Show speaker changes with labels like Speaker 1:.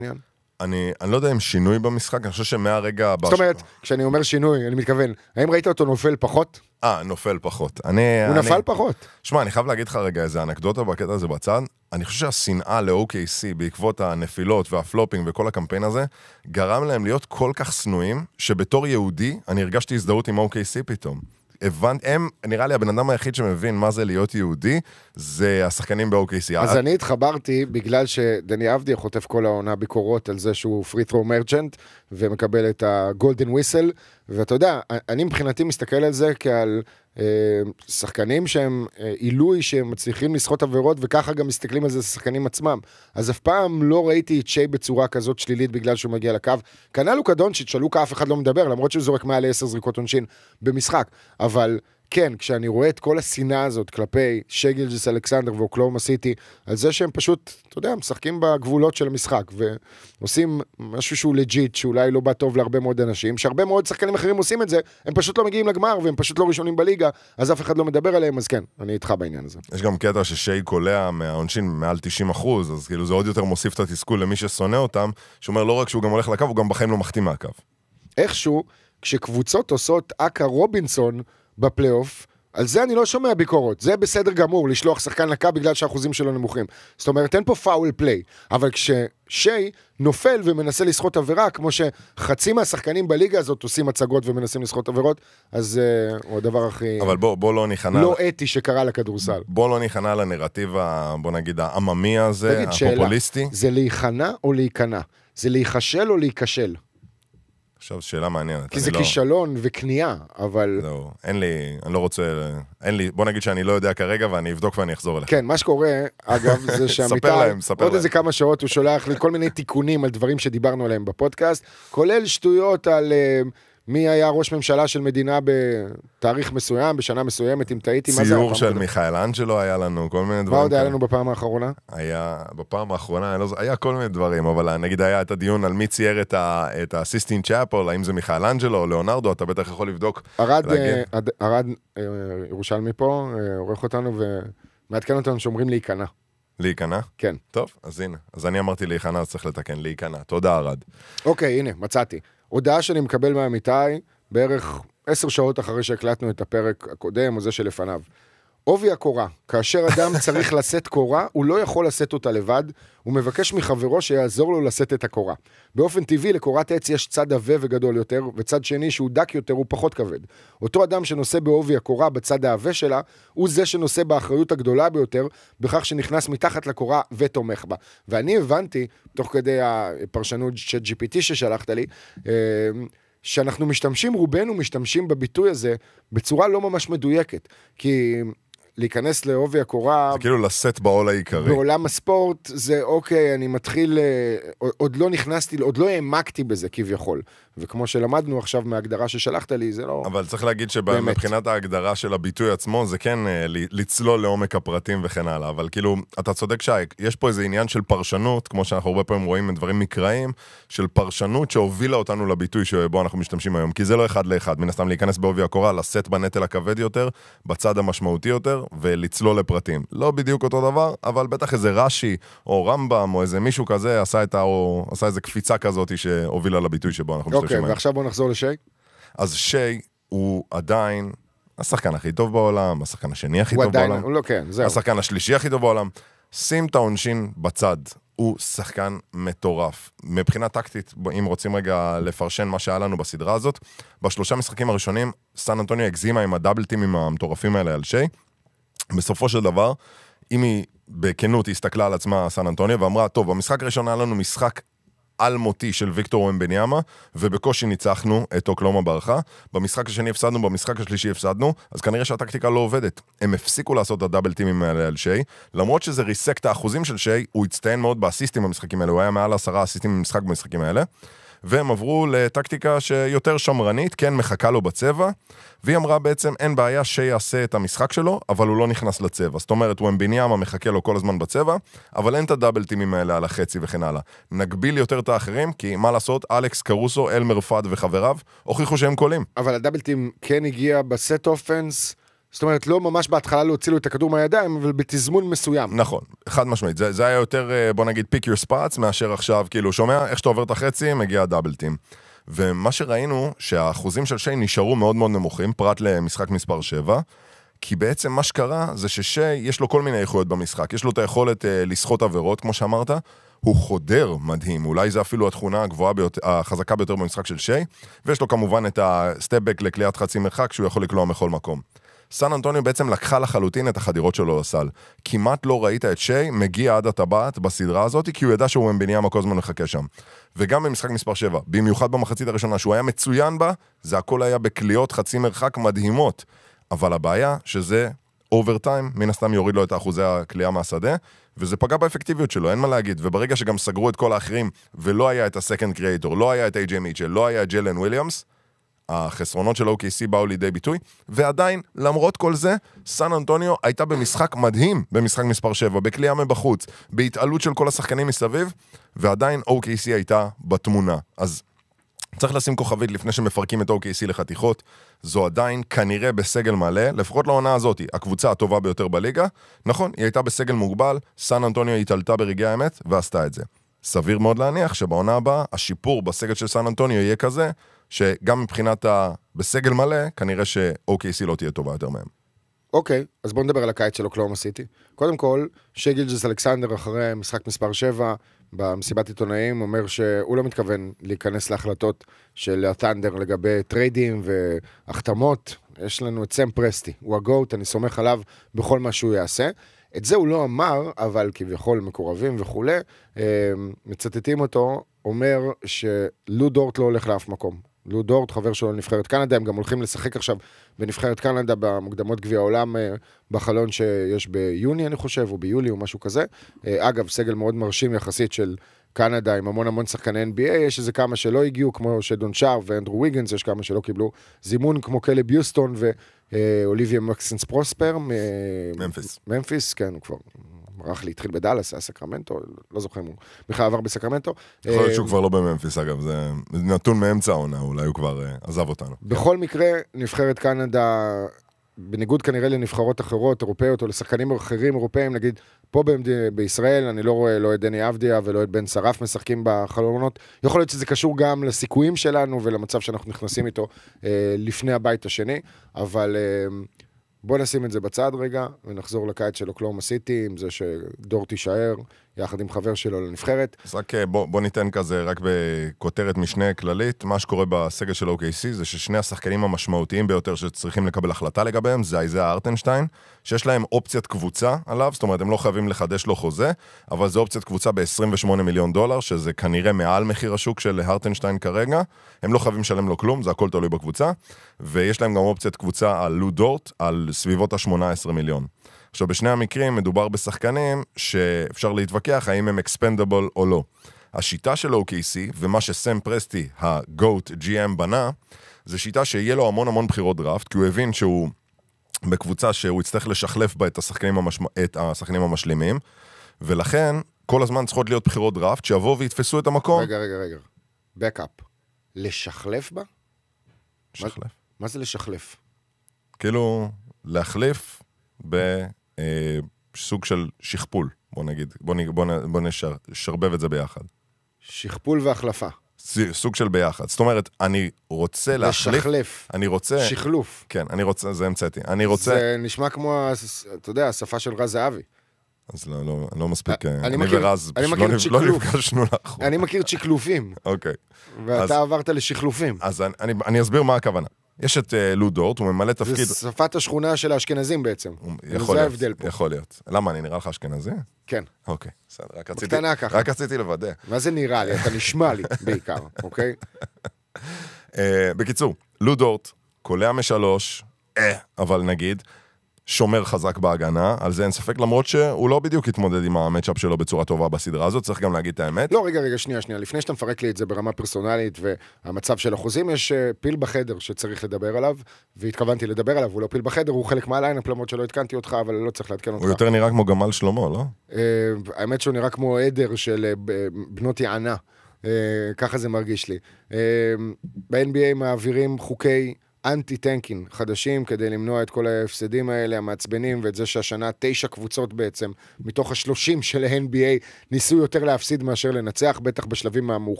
Speaker 1: אני לא יודע אם שינוי במשחק, אני חושב שמהרגע...
Speaker 2: זאת אומרת, כשאני אומר שינוי, אני מתכוון, האם ראית אותו נופל פחות?
Speaker 1: נופל פחות.
Speaker 2: הוא נפל פחות.
Speaker 1: שמע, אני חייב להגיד לך רגע איזה אנקדוטה בקטע הזה בצד. אני חושב שהשנאה ל-OKC בעקבות הנפילות והפלופינג וכל הקמפיין הזה, גרם להם להיות כל כך שנואים, שבתור יהודי אני הרגשתי הזדהות עם OKC פתאום. נראה לי הבן אדם היחיד שמבין מה זה להיות יהודי, זה השחקנים ב-OKC.
Speaker 2: אז אני התחברתי בגלל שדני אבדיה חוטף כל העונה ביקורות על זה שהוא free throw merchant, ומקבל את ה-golden whistle, ואתה יודע, אני מבחינתי מסתכל על זה כעל שחקנים שהם עילוי, שהם מצליחים לשחות עבירות, וככה גם מסתכלים על זה שחקנים עצמם. אז אף פעם לא ראיתי את שי בצורה כזאת שלילית בגלל שהוא מגיע לקו. כנ"ל לוקה דונצ'יץ' שלוקה אף אחד לא מדבר, למרות שהוא זורק מעל 10 זריקות עונשין במשחק. אבל כן, כשאני רואה את כל השנאה הזאת כלפי שי גילג'ס-אלכסנדר ואוקלאומה סיטי, על זה שהם פשוט, אתה יודע, משחקים בגבולות של המשחק, ועושים משהו שהוא לג'יט, שאולי לא בא טוב להרבה מאוד אנשים, שהרבה מאוד שחקנים אחרים עושים את זה, הם פשוט לא מגיעים לגמר, והם פשוט לא ראשונים בליגה, אז אף אחד לא מדבר עליהם, אז כן, אני איתך בעניין הזה.
Speaker 1: יש גם קטע ששי קולע מהעונשין מעל 90%, אז כאילו זה עוד יותר מוסיף את התסכול למי ששונא אותם, שאומר לא רק שהוא גם הולך לקו, הוא גם בחיים לא מחתים מהקו.
Speaker 2: איכשהו, כשקבוצות עושות אקה רובינסון בפלייאוף, על זה אני לא שומע ביקורות, זה בסדר גמור, לשלוח שחקן לקה בגלל שהאחוזים שלו נמוכים. זאת אומרת, אין פה פאול פליי, אבל כששי נופל ומנסה לשחות עבירה, כמו שחצי מהשחקנים בליגה הזאת עושים הצגות ומנסים לשחות עבירות, אז הוא הדבר הכי...
Speaker 1: אבל בוא לא ניכנע...
Speaker 2: לא אתי שקרה לכדורסל.
Speaker 1: בוא לא ניכנע לנרטיב, בוא נגיד, העממי הזה, הפופוליסטי.
Speaker 2: זה להיכנע או להיכנע? זה להיכשל או להיכשל?
Speaker 1: עכשיו, שאלה מעניינת.
Speaker 2: כי זה כישלון וקנייה, אבל...
Speaker 1: זהו, אני לא רוצה... בוא נגיד שאני לא יודע כרגע, ואני אבדוק ואני אחזור אליך.
Speaker 2: כן, מה שקורה, אגב, זה שהמיטל, עוד איזה כמה שעות הוא שולח לי כל מיני תיקונים על דברים שדיברנו עליהם בפודקאסט, כולל שטויות על מי היה ראש ממשלה של מדינה בתאריך מסוים, בשנה מסוימת, אם טעיתי, מה זה?
Speaker 1: ציור של מיכאל אנג'לו היה לנו, כל מיני דברים.
Speaker 2: מה עוד היה לנו בפעם האחרונה?
Speaker 1: בפעם האחרונה, היה כל מיני דברים, אבל נגיד היה את הדיון על מי צייר את הסיסטין צ'אפל, האם זה מיכאל אנג'לו או ליאונרדו, אתה בטח יכול לבדוק.
Speaker 2: ארד ירושלמי פה, עורך אותנו ומעדכן אותנו שאומרים להיכנע.
Speaker 1: להיכנע?
Speaker 2: כן.
Speaker 1: טוב, אז הנה. אז אני אמרתי להיכנע, אז צריך לתקן, להיכנע. תודה, ארד.
Speaker 2: אוקיי, הנה, מצאתי. הודעה שאני מקבל מהמיטי, בערך 10 שעות אחרי שהקלטנו את הפרק הקודם, או זה שלפניו. עובי הקורה, כאשר אדם צריך לשאת קורה, הוא לא יכול לשאת אותה לבד, הוא מבקש מחברו שיעזור לו לשאת את הקורה. באופן טבעי, לקורת עץ יש צד עבה וגדול יותר, וצד שני שהוא דק יותר הוא פחות כבד. אותו אדם שנושא בעובי הקורה בצד העבה שלה, הוא זה שנושא באחריות הגדולה ביותר, בכך שנכנס מתחת לקורה ותומך בה. ואני הבנתי, תוך כדי הפרשנות של GPT ששלחת לי, שאנחנו רובנו משתמשים בביטוי הזה בצורה לא ממש מדויקת, כי להיכנס לעובי הקורה...
Speaker 1: זה כאילו לשאת בעול העיקרי.
Speaker 2: בעולם הספורט זה אוקיי, אני מתחיל, עוד לא נכנסתי, עוד לא העמקתי בזה כביכול. וכמו שלמדנו עכשיו מההגדרה ששלחת לי, זה לא...
Speaker 1: אבל צריך להגיד שמבחינת ההגדרה של הביטוי עצמו, זה כן לצלול לעומק הפרטים וכן הלאה. אבל כאילו, אתה צודק יש פה איזה עניין של פרשנות, כמו שאנחנו הרבה פעמים רואים דברים מקראיים, של פרשנות שהובילה אותנו לביטוי שבו אנחנו משתמשים היום. כי זה לא אחד לאחד. מן הסתם להיכנס בעובי הקורה, לשאת בנטל הכבד יותר, בצד המשמעותי יותר, ולצלול לפרטים. לא בדיוק אותו דבר, אבל בטח איזה רש"י או רמב"ם או איזה מישהו כזה עשה איזה קפיצה כזאת שהובילה לביטוי שבו אנחנו משתמשים היום.
Speaker 2: אוקיי, ועכשיו בוא נחזור לשי.
Speaker 1: אז שי הוא עדיין השחקן הכי טוב בעולם, השחקן השני הכי טוב בעולם,
Speaker 2: לא, כן, זהו.
Speaker 1: השחקן השלישי הכי טוב בעולם. שים את העונשין בצד. הוא שחקן מטורף. מבחינה טקטית, אם רוצים רגע לפרשן מה שהיה לנו בסדרה הזאת, בשלושה משחקים הראשונים, סן אנטוניו הגזימה עם הדאבל טימים המטורפים האלה על שי. בסופו של דבר, אם היא בכנות הסתכלה על עצמה סן אנטוניו ואמרה, טוב, במשחק הראשון היה לנו משחק על מותי של ויקטור ומבניאמה, ובקושי ניצחנו את אוקלאומה ברכה. במשחק השני הפסדנו, במשחק השלישי הפסדנו, אז כנראה שהטקטיקה לא עובדת. הם הפסיקו לעשות את הדאבל טימים האלה על שי, למרות שזה ריסק את האחוזים של שי, הוא הצטיין מאוד באסיסטים במשחקים האלה, הוא היה מעל 10 אסיסטים במשחק במשחקים האלה, והם עברו לטקטיקה שיותר שמרנית, כן מחכה לו בצבע, והיא אמרה בעצם אין בעיה שיעשה את המשחק שלו, אבל הוא לא נכנס לצבע. זאת אומרת, ומבניאמה מחכה לו כל הזמן בצבע, אבל אין את הדאבל טימים האלה על החצי וכן הלאה. נגביל יותר את האחרים, כי מה לעשות, אלכס קרוסו, אלמר פאד וחבריו, הוכיחו שהם קולים.
Speaker 2: אבל הדאבל טים כן הגיע בסט אופנס, זאת אומרת, לא ממש בהתחלה להוציא לו את הכדור מהידיים, אבל בתזמון מסוים.
Speaker 1: נכון, חד משמעית. זה היה יותר, בוא נגיד, pick your spots, מאשר עכשיו, כאילו, שומע, איך שאתה עובר את החצי, מגיע הדאבל טים. ומה שראינו, שהאחוזים של שי נשארו מאוד מאוד נמוכים, פרט למשחק מספר 7, כי בעצם מה שקרה, זה ששי, יש לו כל מיני איכויות במשחק. יש לו את היכולת לסחוט עבירות, כמו שאמרת, הוא חודר מדהים, אולי זה אפילו התכונה הגבוהה ביותר, החזקה ביותר במשחק של שי, ויש לו כמובן את הסטפבק לקליעת חצי מרחק, שהוא יכול לקלוע מכל מקום. סן אנטוניו בעצם לקחה לחלוטין את החדירות שלו לסל. כמעט לא ראית את שי מגיע עד הטבעת בסדרה הזאת, כי הוא ידע שהוא ממבניאמה כל הזמן מחכה שם. וגם במשחק מספר 7, במיוחד במחצית הראשונה, שהוא היה מצוין בה, זה הכל היה בקליעות חצי מרחק מדהימות. אבל הבעיה שזה אוברטיים, מן הסתם יוריד לו את אחוזי הקליעה מהשדה, וזה פגע באפקטיביות שלו, אין מה להגיד. וברגע שגם סגרו את כל האחרים, ולא היה את הסקנד קריאטור, לא היה את איי-ג'יי מיטשל, לא היה את ג'לן וויליאמס, החסרונות של OKC באו לידי ביטוי, ועדיין, למרות כל זה, סן אנטוניו הייתה במשחק מדהים, במשחק מספר 7, בקליעה מבחוץ, בהתעלות של כל השחקנים מסביב, ועדיין OKC הייתה בתמונה. אז צריך לשים כוכבית לפני שמפרקים את OKC לחתיכות, זו עדיין כנראה בסגל מלא, לפחות לעונה הזאת, הקבוצה הטובה ביותר בליגה, נכון, היא הייתה בסגל מוגבל, סן אנטוניו התעלתה ברגעי האמת, ועשתה את זה. סביר מאוד להניח שבעונה הבאה, השיפור בסגל של סן אנטוניו יהיה כזה, שגם מבחינת בסגל מלא, כנראה ש-OKC לא תהיה טובה יותר מהם.
Speaker 2: אוקיי, אז בואו נדבר על הקיץ של אוקלהומה סיטי. קודם כל, שי גילג'ס-אלכסנדר אחרי משחק מספר 7, במסיבת עיתונאים, אומר שהוא לא מתכוון להיכנס להחלטות של הטנדר לגבי טריידים והחתמות. יש לנו את סם פרסטי, הוא הגוט, אני סומך עליו בכל מה שהוא יעשה. את זה הוא לא אמר, אבל כביכול מקורבים וכו', מצטטים אותו, אומר שלו דורט לא הולך לאף מקום. לו דורט, חבר שלו לנבחרת קנדה, הם גם הולכים לשחק עכשיו בנבחרת קנדה במוקדמות גביע העולם בחלון שיש ביוני, אני חושב, או ביולי או משהו כזה. אגב, סגל מאוד מרשים יחסית של קנדה עם המון המון שחקני NBA, יש איזה כמה שלא הגיעו, כמו שדון שר ואנדרו ויגנס, יש כמה שלא קיבלו זימון, כמו קלב יוסטון ואוליביה מקסינס פרוספר. ממפיס, כן, הוא כבר מרח לי, התחיל בדלס, היה סקרמנטו, לא זוכר אם הוא בכלל עבר בסקרמנטו.
Speaker 1: יכול להיות שהוא כבר לא בממפיס, אגב, זה נתון מאמצע העונה, אולי הוא כבר עזב אותנו.
Speaker 2: בכל מקרה, נבחרת קנדה, בניגוד כנראה לנבחרות אחרות, אירופאיות, או לשחקנים אחרים אירופאים, נגיד, פה בישראל, אני לא רואה לא את דני אבדיה ולא את בן שרף משחקים בחלונות, יכול להיות שזה קשור גם לסיכויים שלנו ולמצב שאנחנו נכנסים איתו לפני הבית השני, אבל בוא נשים את זה בצד רגע, ונחזור לקיץ של אוקלהומה סיטי, עם זה שדור תישאר, יחד עם חבר שלו לנבחרת.
Speaker 1: אז רק בוא ניתן כזה, רק בכותרת משנה כללית, מה שקורה בסגל של OKC, זה ששני השחקנים המשמעותיים ביותר שצריכים לקבל החלטה לגביהם, זה איזיה ארטנשטיין, שיש להם אופציית קבוצה עליו, זאת אומרת, הם לא חייבים לחדש לו חוזה, אבל זה אופציית קבוצה ב$28 מיליון, שזה כנראה מעל מחיר השוק של הרטנשטיין כרגע, הם לא חייבים לשלם לו כלום, זה הכל תלוי בקבוצה, ויש להם גם אופציית קבוצה על לו דורט, על סביבות ה$18 מיליון. עכשיו, בשני המקרים מדובר בשחקנים שאפשר להתווכח האם הם expendable או לא. השיטה של OKC, ומה שסם פרסטי, ה-GOAT GM בנה, זה שיטה שיהיה לו המון המון בחירות דראפט, כי הוא הבין שהוא בקבוצה שהוא יצטרך לשחלף בה את השחקנים המשלימים, ולכן כל הזמן צריכות להיות בחירות דראפט, שיבואו ויתפסו את המקום.
Speaker 2: רגע. בקאפ. לשחלף בה?
Speaker 1: שחלף.
Speaker 2: מה זה לשחלף?
Speaker 1: כאילו, להחליף בסוג של שכפול, בוא נגיד, בוא נשרבב את זה ביחד.
Speaker 2: שכפול והחלפה.
Speaker 1: סוג של ביחד. זאת אומרת, אני רוצה להחליף.
Speaker 2: לשחלף.
Speaker 1: אני רוצה.
Speaker 2: שחלוף.
Speaker 1: כן, אני רוצה, זה המצאתי. אני רוצה.
Speaker 2: זה נשמע כמו, אתה יודע, השפה של רז זהבי.
Speaker 1: אז לא מספיק, אני ורז לא נפגשנו לאחור.
Speaker 2: אני מכיר צ'יקלופים.
Speaker 1: אוקיי.
Speaker 2: ואתה עברת לשכלופים.
Speaker 1: אז אני אסביר מה הכוונה. יש את לו דורט, הוא ממלא תפקיד.
Speaker 2: זה שפת השכונה של האשכנזים בעצם.
Speaker 1: יכול להיות, יכול להיות. למה, אני נראה לך אשכנזי?
Speaker 2: כן.
Speaker 1: אוקיי, בסדר. רק רציתי לוודא.
Speaker 2: מה זה נראה לי? אתה נשמע לי בעיקר, אוקיי?
Speaker 1: בקיצור, לו דורט, קולע משלוש, אבל נגיד, שומר חזק בהגנה, על זה אין ספק, למרות שהוא לא בדיוק התמודד עם המאצ'אפ שלו בצורה טובה בסדרה הזאת, צריך גם להגיד את האמת.
Speaker 2: לא, רגע, שנייה, לפני שאתה מפרק לי את זה ברמה פרסונלית והמצב של החוזים, יש פיל בחדר שצריך לדבר עליו, והתכוונתי לדבר עליו, הוא לא פיל בחדר, הוא חלק מהליינאפ, למרות שלא התקנתי אותך, אבל לא צריך להתקן אותך.
Speaker 1: הוא יותר נראה כמו גמל שלמה, לא?
Speaker 2: האמת שהוא נראה כמו עדר של בנות יענה, ככה זה מרגיש לי. ב-NBA מעבירים חוקי אנטי-טנקים חדשים כדי למנוע את כל ההפסדים האלה, המעצבנים, ואת זה שהשנה 9 קבוצות בעצם, מתוך ה-30 של ה-NBA, ניסו יותר להפסיד מאשר לנצח, בטח בשלבים המאוחרים.